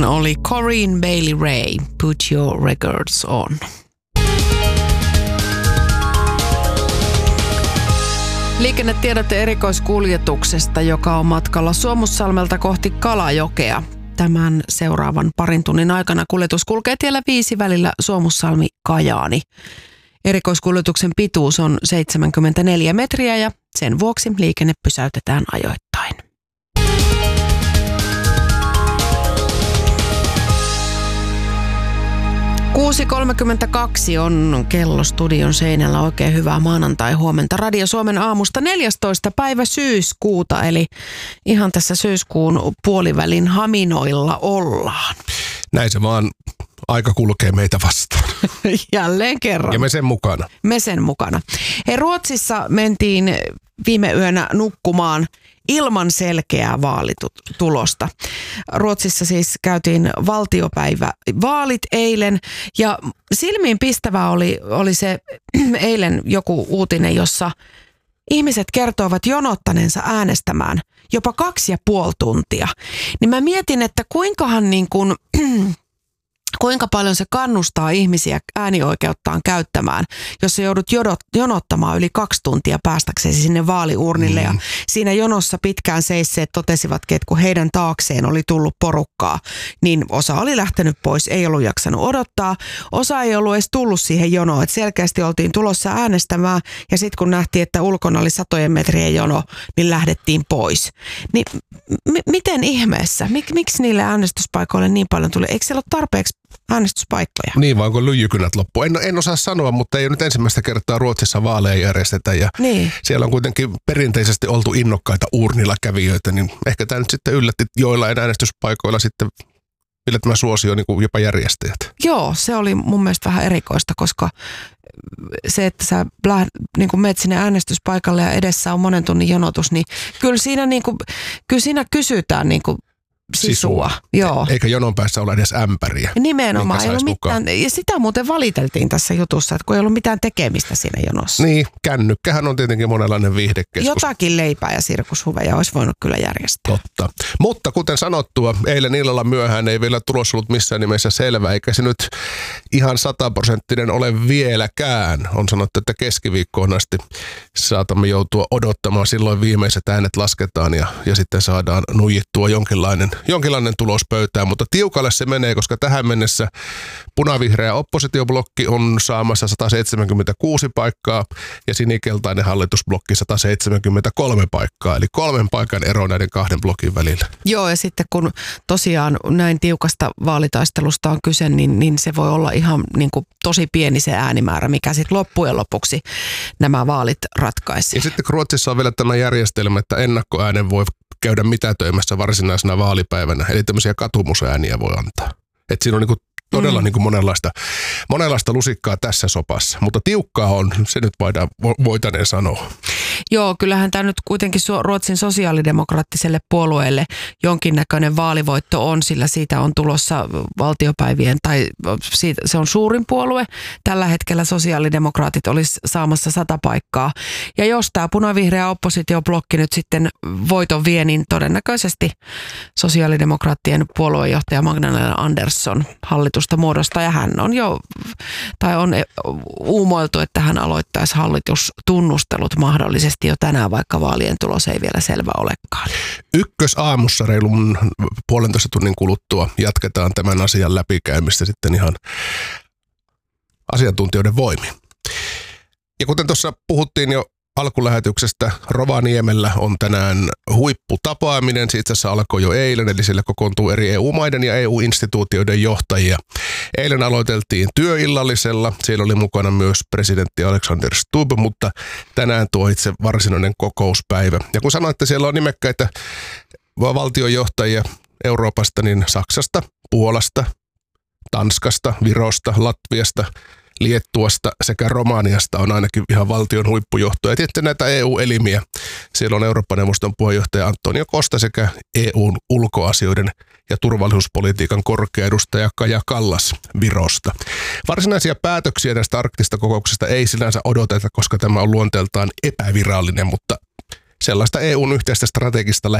oli Corinne Bailey Rae, Put Your Records On. Liikennetiedote erikoiskuljetuksesta, joka on matkalla Suomussalmelta kohti Kalajokea. Tämän seuraavan parin tunnin aikana kuljetus kulkee tiellä 5 välillä Suomussalmi-Kajaani. Erikoiskuljetuksen pituus on 74 metriä ja sen vuoksi liikenne pysäytetään ajoittain. ...6.32 on kello studion seinällä. Oikein hyvää maanantai-huomenta Radio Suomen aamusta 14. päivä syyskuuta. Eli ihan tässä syyskuun puolivälin haminoilla ollaan. Näin se vaan aika kulkee meitä vastaan. Jälleen kerran. Ja me sen mukana. Me sen mukana. Ruotsissa mentiin viime yönä nukkumaan ilman selkeää vaalitulosta. Ruotsissa siis käytiin valtiopäivävaalit eilen ja silmiin pistävää oli se eilen joku uutinen, jossa ihmiset kertoivat jonottaneensa äänestämään jopa 2,5 tuntia. Niin mä mietin, että kuinka paljon se kannustaa ihmisiä äänioikeuttaan käyttämään, jos sä joudut jonottamaan yli 2 tuntia päästäksesi sinne vaaliurnille. Ja siinä jonossa pitkään seisseet totesivatkin, että kun heidän taakseen oli tullut porukkaa, niin osa oli lähtenyt pois, ei ollut jaksanut odottaa. Osa ei ollut edes tullut siihen jonoon, että selkeästi oltiin tulossa äänestämään ja sitten kun nähtiin, että ulkona oli satojen metrien jono, niin lähdettiin pois. Niin miten ihmeessä? Miksi niille äänestyspaikoille niin paljon tuli? Eikö siellä ole tarpeeksi äänestyspaikkoja? Niin vaan kun lyijykynät loppu. En osaa sanoa, mutta ei nyt ensimmäistä kertaa Ruotsissa vaaleja järjestetä ja niin. Siellä on kuitenkin perinteisesti oltu innokkaita urnilla kävijöitä, niin ehkä tämä nyt sitten yllätti joillain äänestyspaikoilla sitten millä tämä suosio niin kuin jopa järjestäjät. Joo, se oli mun mielestä vähän erikoista, koska se, että sä niin kuin menet sinne äänestyspaikalle ja edessä on monen tunnin jonotus, niin kyllä siinä kysytään niin kuin sisua. Joo. Eikä jonon päässä ole edes ämpäriä. Nimenomaan. Ei ollut mitään, ja sitä muuten valiteltiin tässä jutussa, että kun ei ollut mitään tekemistä siinä jonossa. Niin, kännykkähän on tietenkin monenlainen viihdekeskus. Jotakin leipää ja sirkushuveja olisi voinut kyllä järjestää. Totta. Mutta kuten sanottua, eilen illalla myöhään ei vielä tulos ollut missään nimessä selvä, eikä se nyt ihan 100% ole vieläkään. On sanottu, että keskiviikkoon asti saatamme joutua odottamaan. Silloin viimeiset äänet lasketaan ja sitten saadaan nuijittua jonkinlainen tulos pöytään, mutta tiukalle se menee, koska tähän mennessä punavihreä oppositioblokki on saamassa 176 paikkaa ja sinikeltainen hallitusblokki 173 paikkaa, eli 3 paikan ero näiden 2 blokin välillä. Joo, ja sitten kun tosiaan näin tiukasta vaalitaistelusta on kyse, niin se voi olla ihan niin kuin tosi pieni se äänimäärä, mikä sitten loppujen lopuksi nämä vaalit ratkaisee. Ja sitten kun Ruotsissa on vielä tämä järjestelmä, että ennakkoäänen voi käydä mitätöimässä varsinaisena vaalipäivänä, eli tämmöisiä katumusääniä voi antaa. Että siinä on niinku todella niinku monenlaista lusikkaa tässä sopassa, mutta tiukkaa on, se nyt voitaneen sanoa. Joo, kyllähän tämä nyt kuitenkin Ruotsin sosiaalidemokraattiselle puolueelle jonkinnäköinen vaalivoitto on, sillä siitä on tulossa valtiopäivien, tai se on suurin puolue. Tällä hetkellä sosiaalidemokraatit olisi saamassa 100 paikkaa. Ja jos tämä punavihreä oppositioblokki nyt sitten voiton vie, niin todennäköisesti sosiaalidemokraattien puoluejohtaja Magdalena Andersson hallitusta muodostaa. Ja hän on on uumoiltu, että hän aloittaisi hallitustunnustelut mahdollisesti jo tänään, vaikka vaalien tulos ei vielä selvä olekaan. Ykkösaamussa reilun 1,5 tunnin kuluttua jatketaan tämän asian läpikäymistä sitten ihan asiantuntijoiden voimin. Ja kuten tuossa puhuttiin jo alkulähetyksestä, Rovaniemellä on tänään huipputapaaminen. Se itse asiassa alkoi jo eilen, eli siellä kokoontuu eri EU-maiden ja EU-instituutioiden johtajia. Eilen aloiteltiin työillallisella. Siellä oli mukana myös presidentti Alexander Stubb, mutta tänään tuo itse varsinainen kokouspäivä. Ja kun sanoin, että siellä on nimekkäitä valtionjohtajia Euroopasta, niin Saksasta, Puolasta, Tanskasta, Virosta, Latviasta, Liettuasta sekä Romaniasta on ainakin ihan valtion huippujohtoja. Ja sitten näitä EU-elimiä. Siellä on Eurooppa-neuvoston puheenjohtaja Antonio Costa sekä EUn ulkoasioiden ja turvallisuuspolitiikan korkea edustaja Kaja Kallas Virosta. Varsinaisia päätöksiä tästä arktista kokouksesta ei sinänsä odoteta, koska tämä on luonteeltaan epävirallinen, mutta sellaista EUn yhteistä strategista